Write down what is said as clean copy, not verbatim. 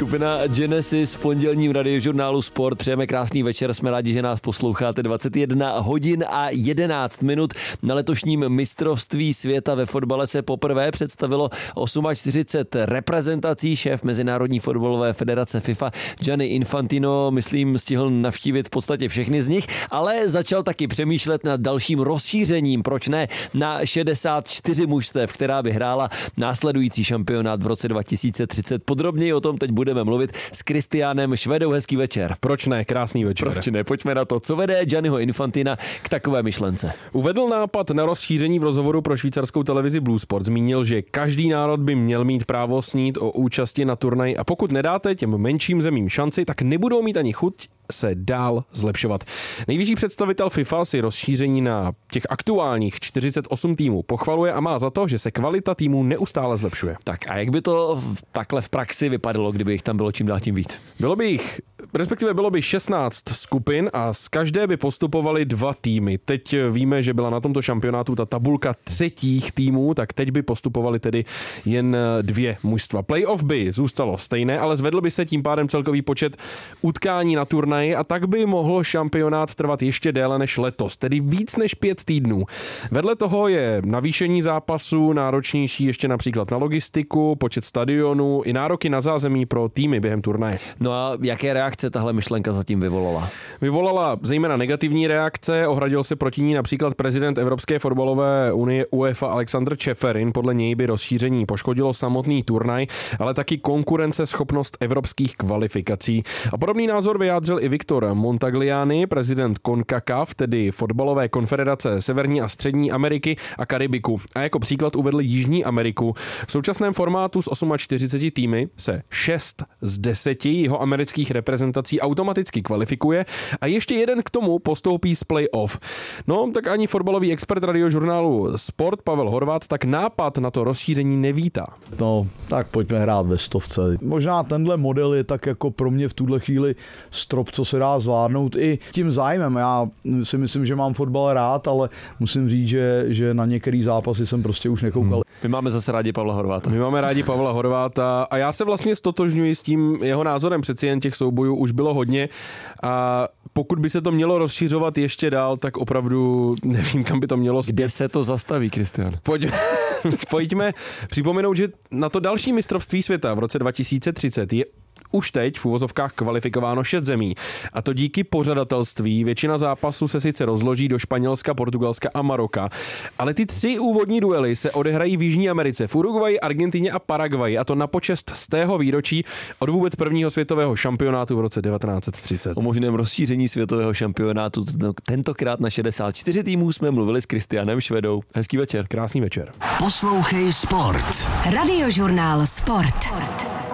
Skupina Genesis v pondělním radiožurnálu Sport. Přejeme krásný večer, jsme rádi, že nás posloucháte. 21 hodin a 11 minut. Na letošním mistrovství světa ve fotbale se poprvé představilo 48 reprezentací. Šéf Mezinárodní fotbalové federace FIFA Gianni Infantino, myslím, stihl navštívit v podstatě všechny z nich, ale začal taky přemýšlet nad dalším rozšířením, proč ne, na 64 mužstev, která by hrála následující šampionát v roce 2030. Podrobněji o tom teď budeme mluvit s Kristiánem Švedou. Hezký večer. Proč ne? Krásný večer. Proč ne? Pojďme na to, co vede Gianniho Infantina k takové myšlence. Uvedl nápad na rozšíření v rozhovoru pro švýcarskou televizi Blue Sport. Zmínil, že každý národ by měl mít právo snít o účasti na turnaji a pokud nedáte těm menším zemím šanci, tak nebudou mít ani chuť se dál zlepšovat. Nejvyšší představitel FIFA si rozšíření na těch aktuálních 48 týmů pochvaluje a má za to, že se kvalita týmů neustále zlepšuje. Tak a jak by to takhle v praxi vypadalo, kdyby jich tam bylo čím dál tím víc? Bylo by 16 skupin a z každé by postupovali 2 týmy. Teď víme, že byla na tomto šampionátu ta tabulka třetích týmů, tak teď by postupovali tedy jen 2 mužstva. Playoff by zůstalo stejné, ale zvedl by se tím pádem celkový počet utkání na turnaji a tak by mohl šampionát trvat ještě déle než letos, tedy víc než 5 týdnů. Vedle toho je navýšení zápasů náročnější ještě například na logistiku, počet stadionů i nároky na zázemí pro týmy během turnaje. No a jaké reakce tahle myšlenka zatím vyvolala? Vyvolala zejména negativní reakce, ohradil se proti ní například prezident Evropské fotbalové unie UEFA Alexander Čeferin. Podle něj by rozšíření poškodilo samotný turnaj, ale taky konkurenceschopnost evropských kvalifikací. A podobný názor vyjádřil i Viktor Montagliani, prezident CONCACAF, tedy fotbalové konfederace Severní a Střední Ameriky a Karibiku. A jako příklad uvedl Jižní Ameriku. V současném formátu s 48 týmy se 6 z 10 jihoamerických reprezentací automaticky kvalifikuje a ještě jeden k tomu postoupí z playoff. No, tak ani fotbalový expert radiožurnálu Sport Pavel Horváth tak nápad na to rozšíření nevítá. No, tak pojďme hrát ve stovce. Možná tenhle model je tak jako pro mě v tuhle chvíli strop, co se dá zvládnout i tím zájmem. Já si myslím, že mám fotbal rád, ale musím říct, že na některé zápasy jsem prostě už nekoukal. My máme zase rádi Pavla Horváta. My máme rádi Pavla Horváta a já se vlastně stotožňuji s tím jeho názorem, přeci jen těch soubojů už bylo hodně a pokud by se to mělo rozšiřovat ještě dál, tak opravdu nevím, kam by to mělo. Kde se to zastaví, Kristián? Pojďme připomenout, že na to další mistrovství světa v roce 2030 je už teď v uvozovkách kvalifikováno 6 zemí. A to díky pořadatelství. Většina zápasů se sice rozloží do Španělska, Portugalska a Maroka. Ale ty 3 úvodní duely se odehrají v Jižní Americe, v Uruguayi, Argentině a Paraguayi. A to na počest z tého výročí od vůbec prvního světového šampionátu v roce 1930. O možném rozšíření světového šampionátu tentokrát na 64 týmů jsme mluvili s Kristiánem Švedou. Hezký večer. Krásný večer. Poslouchej Sport. Radiožurnál Sport.